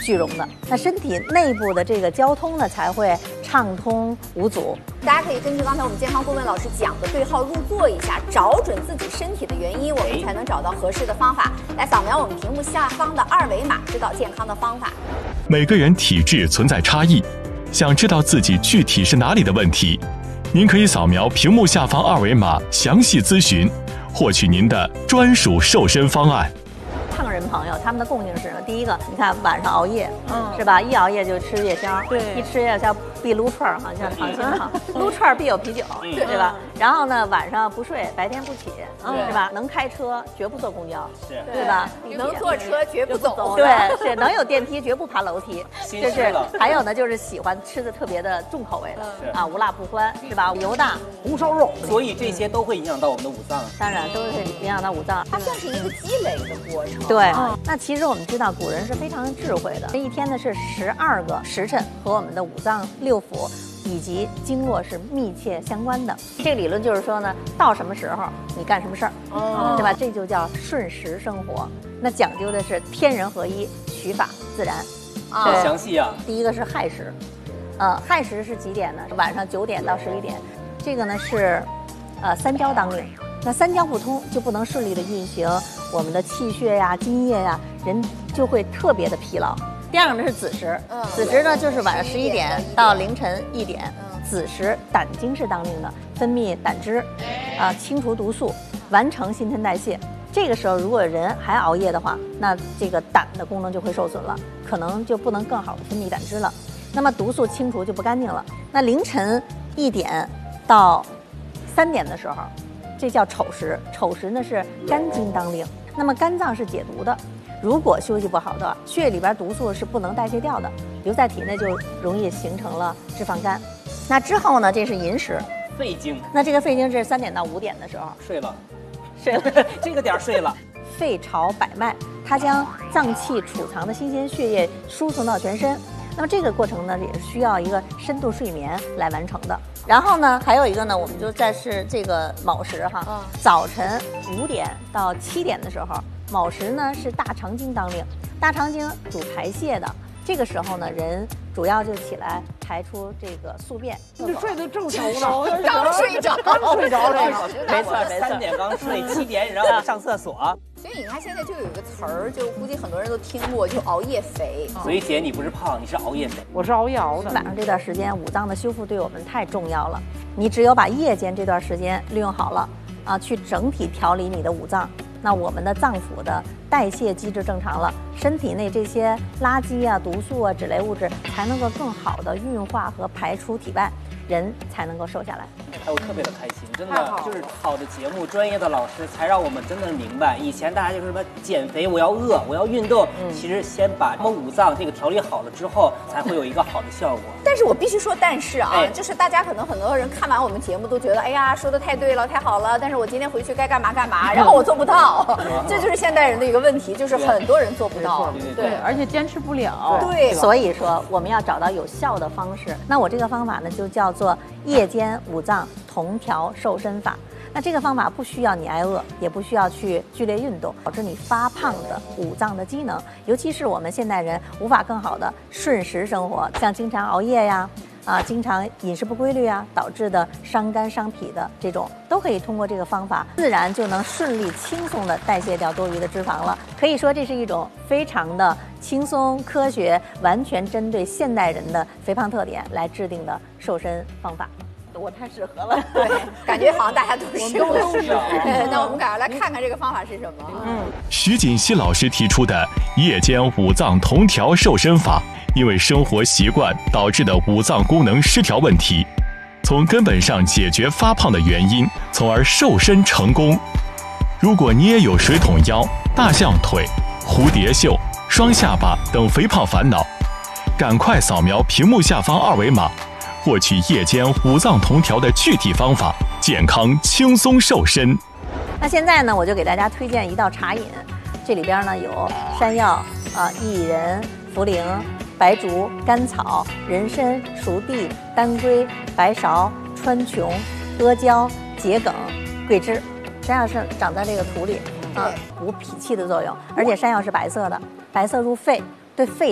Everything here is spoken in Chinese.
聚拢的，那身体内部的这个交通呢才会畅通无阻。 大家可以根据刚才我们健康顾问老师讲的对号入座一下，找准自己身体的原因，我们才能找到合适的方法。来扫描我们屏幕下方的2维码，知道健康的方法。 每个人体质存在差异，想知道自己具体是哪里的问题，您可以扫描屏幕下方2维码详细咨询，获取您的专属瘦身方案。 胖人朋友他们的共性是什么？第一个，你看晚上熬夜，是吧？一熬夜就吃夜宵， 对， 一吃夜宵必撸串儿，好像糖心哈，撸串儿必有啤酒，对吧？然后呢，晚上不睡，白天不起，是吧？能开车绝不坐公交，对吧？ 能坐车绝不走， 对，是能有电梯绝不爬楼梯，就是还有呢，就是喜欢吃的特别的重口味的啊，无辣不欢，是吧？油大红烧肉， 所以这些都会影响到我们的五脏。 当然都会影响到五脏， 它算是一个积累的过程。 对，那其实我们知道古人是非常智慧的，这一天呢是12个时辰和我们的五脏六腑以及经络是密切相关的。这个理论就是说呢，到什么时候你干什么事儿，对吧？这就叫顺时生活。那讲究的是天人合一，取法自然。 好详细啊！ 第一个是亥时，亥时是几点呢？晚上9点到11点。这个呢是三焦当令。那三焦不通，就不能顺利的运行我们的气血呀、津液呀，人就会特别的疲劳。第二个呢是子时，子时呢就是晚上11点到凌晨1点，子时胆经是当令的，分泌胆汁，清除毒素，完成新陈代谢。这个时候如果人还熬夜的话，那这个胆的功能就会受损了，可能就不能更好的分泌胆汁了，那么毒素清除就不干净了。那凌晨1点到3点的时候，这叫丑时，丑时呢是肝经当令，那么肝脏是解毒的，如果休息不好的，血液里边毒素是不能代谢掉的，留在体内就容易形成了脂肪肝。那之后呢，这是寅时， 肺经。 那这个肺经是3点到5点的时候， 睡了， 这个点睡了。 肺朝百脉，它将脏器储藏的新鲜血液输送到全身。那么这个过程呢，也是需要一个深度睡眠来完成的。然后呢，还有一个呢，我们就在是这个卯时哈，早晨5点到7点的时候，卯时呢是大肠经当令，大肠经主排泄的。这个时候呢，人主要就起来排出这个宿便。 你睡得正熟呢， 刚睡着这个， 没错没错。 3点刚睡，7点让我上厕所。 所以你看，现在就有一个词儿，就估计很多人都听过，就熬夜肥。 所以姐，你不是胖，你是熬夜肥。 我是熬夜熬的。 晚上这段时间，五脏的修复对我们太重要了。你只有把夜间这段时间利用好了，去整体调理你的五脏，那我们的脏腑的代谢机制正常了，身体内这些垃圾啊、毒素啊、脂类物质才能够更好的运化和排出体外，人才能够瘦下来。 我特别的开心，真的就是好的节目，专业的老师才让我们真的明白，以前大家就是什么减肥，我要饿，我要运动，其实先把我们五脏这个调理好了之后，才会有一个好的效果。 但是我必须说，但是啊，就是大家可能很多人看完我们节目都觉得，哎呀，说的太对了，太好了，但是我今天回去该干嘛干嘛，然后我做不到，这就是现代人的一个问题，就是很多人做不到， 对，而且坚持不了。 对， 所以说我们要找到有效的方式。那我这个方法呢，就叫做夜间五脏同调瘦身法。那这个方法不需要你挨饿，也不需要去剧烈运动，导致你发胖的五脏的机能，尤其是我们现代人无法更好的顺时生活，像经常熬夜呀，经常饮食不规律啊，导致的伤肝伤脾的这种，都可以通过这个方法，自然就能顺利轻松的代谢掉多余的脂肪了。可以说这是一种非常的轻松、科学，完全针对现代人的肥胖特点来制定的瘦身方法。我太适合了， 对，感觉好像大家都适合。那我们赶快来看看这个方法是什么。 徐锦熙老师提出的夜间五脏同调瘦身法，因为生活习惯导致的五脏功能失调问题，从根本上解决发胖的原因，从而瘦身成功。如果你也有水桶腰、大象腿、蝴蝶袖、双下巴等肥胖烦恼，赶快扫描屏幕下方2维码，获取夜间五脏同调的具体方法，健康轻松瘦身。 那现在呢，我就给大家推荐一道茶饮，这里边呢有山药、薏仁、茯苓、白术、甘草、人参、熟地、当归、白芍、川穹、阿胶、桔梗、桂枝。山药是长在这个土里，补脾气的作用，而且山药是白色的，白色入肺，对肺